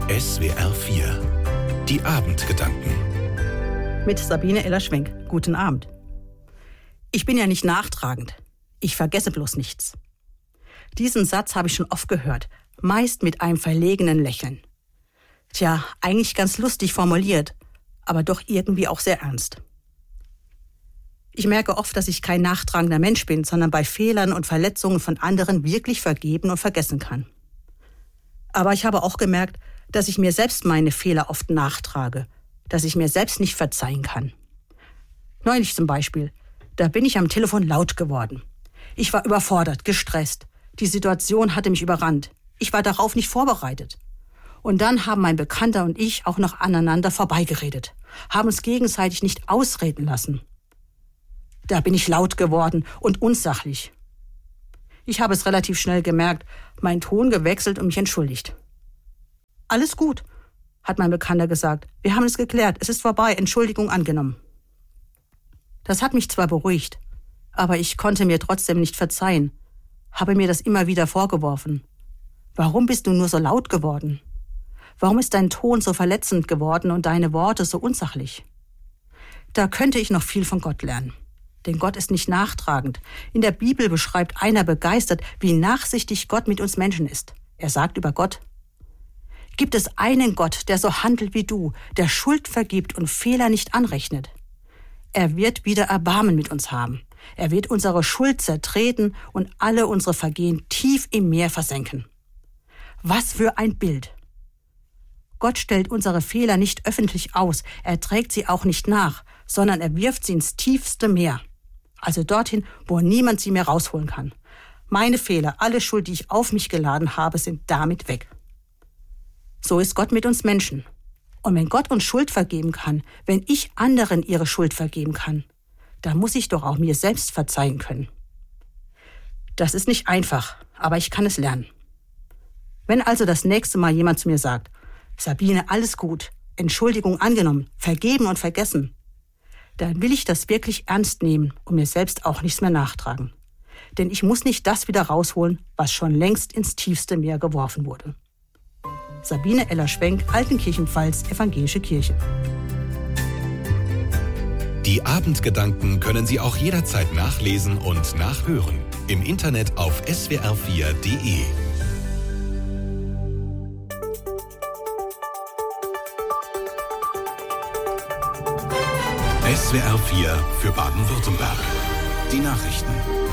SWR 4 Die Abendgedanken mit Sabine Eller-Schwenk. Guten Abend. Ich bin ja nicht nachtragend. Ich vergesse bloß nichts. Diesen Satz habe ich schon oft gehört, meist mit einem verlegenen Lächeln. Tja, eigentlich ganz lustig formuliert, aber doch irgendwie auch sehr ernst. Ich merke oft, dass ich kein nachtragender Mensch bin, sondern bei Fehlern und Verletzungen von anderen wirklich vergeben und vergessen kann. Aber ich habe auch gemerkt, dass ich mir selbst meine Fehler oft nachtrage, dass ich mir selbst nicht verzeihen kann. Neulich zum Beispiel, da bin ich am Telefon laut geworden. Ich war überfordert, gestresst. Die Situation hatte mich überrannt. Ich war darauf nicht vorbereitet. Und dann haben mein Bekannter und ich auch noch aneinander vorbeigeredet, haben uns gegenseitig nicht ausreden lassen. Da bin ich laut geworden und unsachlich. Ich habe es relativ schnell gemerkt, meinen Ton gewechselt und mich entschuldigt. Alles gut, hat mein Bekannter gesagt. Wir haben es geklärt, es ist vorbei, Entschuldigung angenommen. Das hat mich zwar beruhigt, aber ich konnte mir trotzdem nicht verzeihen, habe mir das immer wieder vorgeworfen. Warum bist du nur so laut geworden? Warum ist dein Ton so verletzend geworden und deine Worte so unsachlich? Da könnte ich noch viel von Gott lernen. Denn Gott ist nicht nachtragend. In der Bibel beschreibt einer begeistert, wie nachsichtig Gott mit uns Menschen ist. Er sagt über Gott: Gibt es einen Gott, der so handelt wie du, der Schuld vergibt und Fehler nicht anrechnet? Er wird wieder Erbarmen mit uns haben. Er wird unsere Schuld zertreten und alle unsere Vergehen tief im Meer versenken. Was für ein Bild! Gott stellt unsere Fehler nicht öffentlich aus, er trägt sie auch nicht nach, sondern er wirft sie ins tiefste Meer. Also dorthin, wo niemand sie mehr rausholen kann. Meine Fehler, alle Schuld, die ich auf mich geladen habe, sind damit weg. So ist Gott mit uns Menschen. Und wenn Gott uns Schuld vergeben kann, wenn ich anderen ihre Schuld vergeben kann, dann muss ich doch auch mir selbst verzeihen können. Das ist nicht einfach, aber ich kann es lernen. Wenn also das nächste Mal jemand zu mir sagt: Sabine, alles gut, Entschuldigung angenommen, vergeben und vergessen, dann will ich das wirklich ernst nehmen und mir selbst auch nichts mehr nachtragen. Denn ich muss nicht das wieder rausholen, was schon längst ins tiefste Meer geworfen wurde. Sabine Eller-Schwenk, Altenkirchen-Pfalz, Evangelische Kirche. Die Abendgedanken können Sie auch jederzeit nachlesen und nachhören. Im Internet auf swr4.de. SWR 4 für Baden-Württemberg. Die Nachrichten.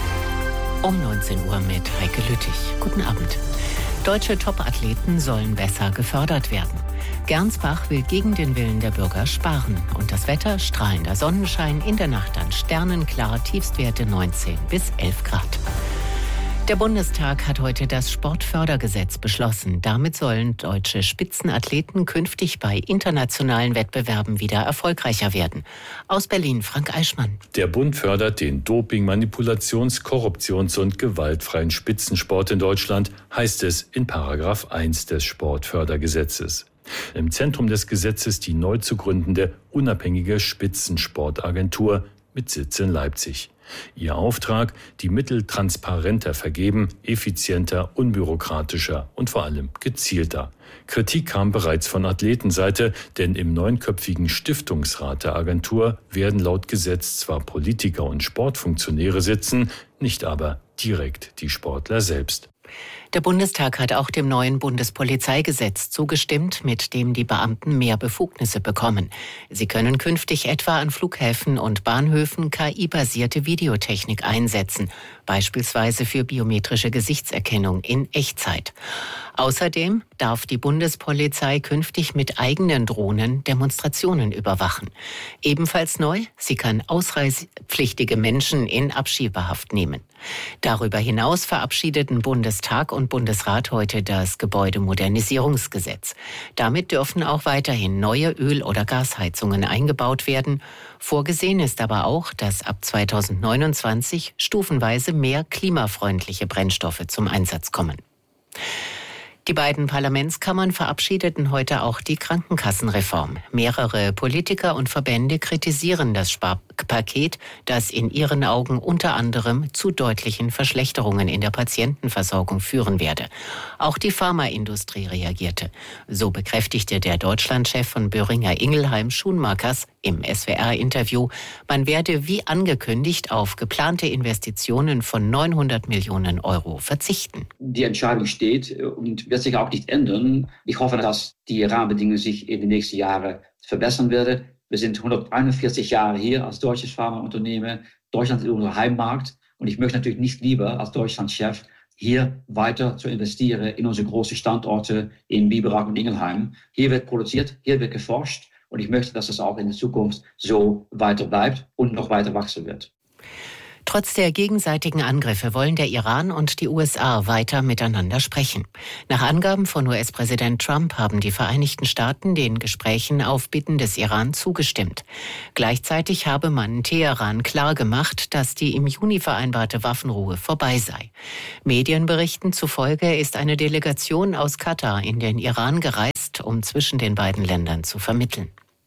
Um 19 Uhr mit Heike Lüttich. Guten Abend. Deutsche Top-Athleten sollen besser gefördert werden. Gernsbach will gegen den Willen der Bürger sparen. Und das Wetter: strahlender Sonnenschein, in der Nacht dann sternenklar, Tiefstwerte 19 bis 11 Grad. Der Bundestag hat heute das Sportfördergesetz beschlossen. Damit sollen deutsche Spitzenathleten künftig bei internationalen Wettbewerben wieder erfolgreicher werden. Aus Berlin Frank Eichmann. Der Bund fördert den Doping-, Manipulations-, Korruptions- und gewaltfreien Spitzensport in Deutschland, heißt es in § 1 des Sportfördergesetzes. Im Zentrum des Gesetzes die neu zu gründende unabhängige Spitzensportagentur mit Sitz in Leipzig. Ihr Auftrag: die Mittel transparenter vergeben, effizienter, unbürokratischer und vor allem gezielter. Kritik kam bereits von Athletenseite, denn im 9-köpfigen Stiftungsrat der Agentur werden laut Gesetz zwar Politiker und Sportfunktionäre sitzen, nicht aber direkt die Sportler selbst. Der Bundestag hat auch dem neuen Bundespolizeigesetz zugestimmt, mit dem die Beamten mehr Befugnisse bekommen. Sie können künftig etwa an Flughäfen und Bahnhöfen KI-basierte Videotechnik einsetzen, beispielsweise für biometrische Gesichtserkennung in Echtzeit. Außerdem darf die Bundespolizei künftig mit eigenen Drohnen Demonstrationen überwachen. Ebenfalls neu: sie kann ausreisepflichtige Menschen in Abschiebehaft nehmen. Darüber hinaus verabschiedeten Bundestag und Bundesrat heute das Gebäudemodernisierungsgesetz. Damit dürfen auch weiterhin neue Öl- oder Gasheizungen eingebaut werden. Vorgesehen ist aber auch, dass ab 2029 stufenweise mehr klimafreundliche Brennstoffe zum Einsatz kommen. Die beiden Parlamentskammern verabschiedeten heute auch die Krankenkassenreform. Mehrere Politiker und Verbände kritisieren das Sparpaket, das in ihren Augen unter anderem zu deutlichen Verschlechterungen in der Patientenversorgung führen werde. Auch die Pharmaindustrie reagierte. So bekräftigte der Deutschlandchef von Boehringer Ingelheim, Schumacher, im SWR-Interview, man werde wie angekündigt auf geplante Investitionen von 900 Millionen Euro verzichten. Die Entscheidung steht und wird sich auch nicht ändern. Ich hoffe, dass die Rahmenbedingungen sich in den nächsten Jahren verbessern werden. Wir sind 141 Jahre hier als deutsches Pharmaunternehmen. Deutschland ist unser Heimmarkt und ich möchte natürlich nicht lieber als Deutschlandchef hier weiter zu investieren in unsere großen Standorte in Biberach und Ingelheim. Hier wird produziert, hier wird geforscht. Und ich möchte, dass es auch in der Zukunft so weiter bleibt und noch weiter wachsen wird. Trotz der gegenseitigen Angriffe wollen der Iran und die USA weiter miteinander sprechen. Nach Angaben von US-Präsident Trump haben die Vereinigten Staaten den Gesprächen auf Bitten des Iran zugestimmt. Gleichzeitig habe man Teheran klargemacht, dass die im Juni vereinbarte Waffenruhe vorbei sei. Medienberichten zufolge ist eine Delegation aus Katar in den Iran gereist, um zwischen den beiden Ländern zu vermitteln.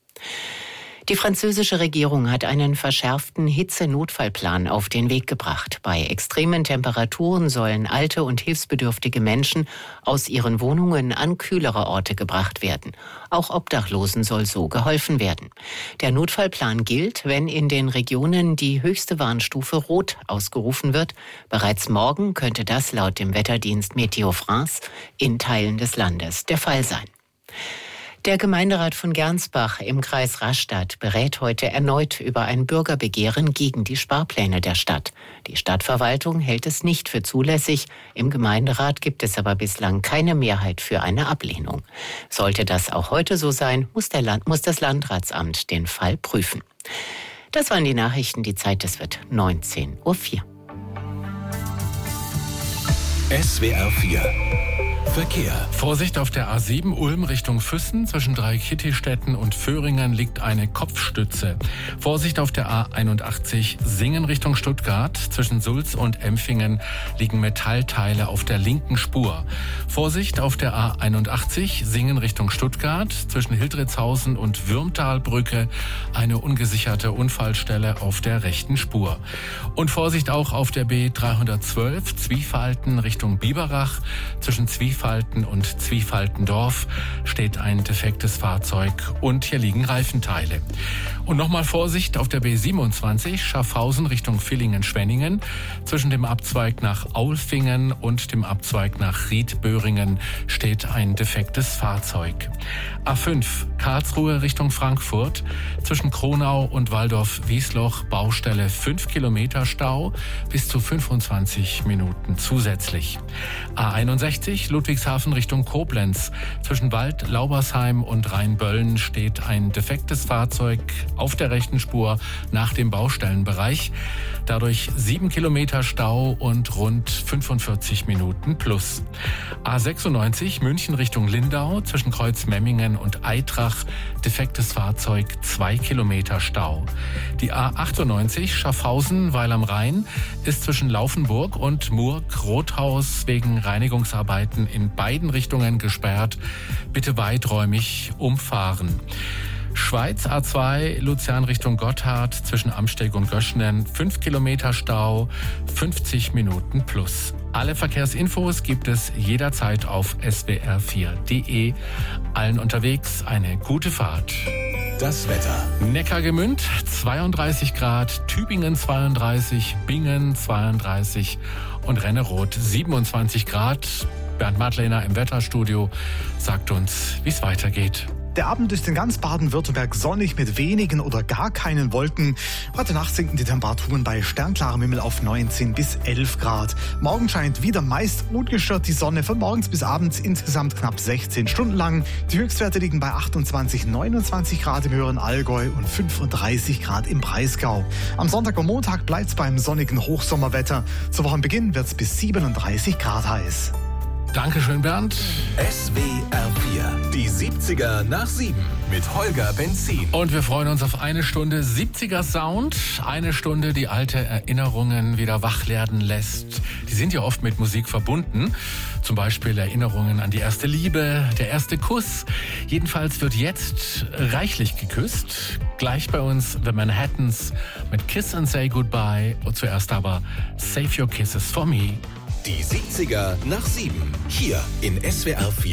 Die französische Regierung hat einen verschärften Hitzenotfallplan auf den Weg gebracht. Bei extremen Temperaturen sollen alte und hilfsbedürftige Menschen aus ihren Wohnungen an kühlere Orte gebracht werden. Auch Obdachlosen soll so geholfen werden. Der Notfallplan gilt, wenn in den Regionen die höchste Warnstufe Rot ausgerufen wird. Bereits morgen könnte das laut dem Wetterdienst Meteo France in Teilen des Landes der Fall sein. Der Gemeinderat von Gernsbach im Kreis Rastatt berät heute erneut über ein Bürgerbegehren gegen die Sparpläne der Stadt. Die Stadtverwaltung hält es nicht für zulässig. Im Gemeinderat gibt es aber bislang keine Mehrheit für eine Ablehnung. Sollte das auch heute so sein, muss das Landratsamt den Fall prüfen. Das waren die Nachrichten. Die Zeit, es wird 19:04 Uhr. SWR 4 Verkehr. Vorsicht auf der A7 Ulm Richtung Füssen. Zwischen Dreieck-Kittistätten und Föhringen liegt eine Kopfstütze. Vorsicht auf der A81 Singen Richtung Stuttgart. Zwischen Sulz und Empfingen liegen Metallteile auf der linken Spur. Vorsicht auf der A81 Singen Richtung Stuttgart. Zwischen Hildritzhausen und Würmtalbrücke eine ungesicherte Unfallstelle auf der rechten Spur. Und Vorsicht auch auf der B312 Zwiefalten Richtung Biberach. Zwischen Zwiefalten und Zwiefaltendorf steht ein defektes Fahrzeug und hier liegen Reifenteile. Und nochmal Vorsicht auf der B27 Schaffhausen Richtung Villingen-Schwenningen. Zwischen dem Abzweig nach Aulfingen und dem Abzweig nach Riedböhringen steht ein defektes Fahrzeug. A5 Karlsruhe Richtung Frankfurt. Zwischen Kronau und Waldorf-Wiesloch Baustelle 5 Kilometer Stau, bis zu 25 Minuten zusätzlich. A61 Ludwigshafen Richtung Koblenz. Zwischen Wald, Laubersheim und Rheinböllen steht ein defektes Fahrzeug auf der rechten Spur nach dem Baustellenbereich. Dadurch 7 Kilometer Stau und rund 45 Minuten plus. A96 München Richtung Lindau. Zwischen Kreuzmemmingen und Eitrach defektes Fahrzeug, 2 Kilometer Stau. Die A98 Schaffhausen Weil am Rhein ist zwischen Laufenburg und Murg-Rothaus wegen Reinigungsarbeiten in beiden Richtungen gesperrt. Bitte weiträumig umfahren. Schweiz A2 Luzern Richtung Gotthard zwischen Amsteg und Göschenen 5 Kilometer Stau, 50 Minuten plus. Alle Verkehrsinfos gibt es jederzeit auf swr4.de. Allen unterwegs eine gute Fahrt. Das Wetter. Neckargemünd 32 Grad, Tübingen 32, Bingen 32 und Renneroth 27 Grad. Bernd Madlener im Wetterstudio sagt uns, wie es weitergeht. Der Abend ist in ganz Baden-Württemberg sonnig mit wenigen oder gar keinen Wolken. Heute Nacht sinken die Temperaturen bei sternklarem Himmel auf 19 bis 11 Grad. Morgen scheint wieder meist ungestört die Sonne von morgens bis abends insgesamt knapp 16 Stunden lang. Die Höchstwerte liegen bei 28, 29 Grad im höheren Allgäu und 35 Grad im Breisgau. Am Sonntag und Montag bleibt es beim sonnigen Hochsommerwetter. Zu Wochenbeginn wird es bis 37 Grad heiß. Dankeschön, Bernd. SWR 4, die 70er nach 7 mit Holger Benzin. Und wir freuen uns auf eine Stunde 70er Sound. Eine Stunde, die alte Erinnerungen wieder wach werden lässt. Die sind ja oft mit Musik verbunden. Zum Beispiel Erinnerungen an die erste Liebe, der erste Kuss. Jedenfalls wird jetzt reichlich geküsst. Gleich bei uns The Manhattans mit Kiss and Say Goodbye. Und zuerst aber Save Your Kisses for Me. Die 70er nach 7, hier in SWR 4.